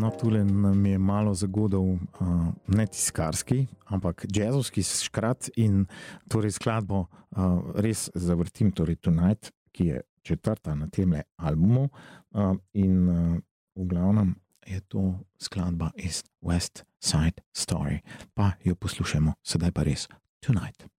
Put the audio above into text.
No, tule nam je malo zagodal ne tiskarski, ampak jazzovski škrat in torej skladbo res zavrtim, torej Tonight, ki je četrta na temle albumu in v glavnem je to skladba iz West Side Story. Pa jo poslušamo, sedaj pa res Tonight.